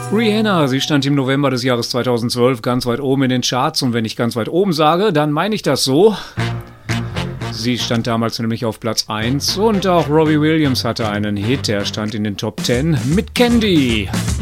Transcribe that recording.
Rihanna, sie stand im November des Jahres 2012 ganz weit oben in den Charts und wenn ich ganz weit oben sage, dann meine ich das so. Sie stand damals nämlich auf Platz 1 und auch Robbie Williams hatte einen Hit, der stand in den Top 10 mit Candy.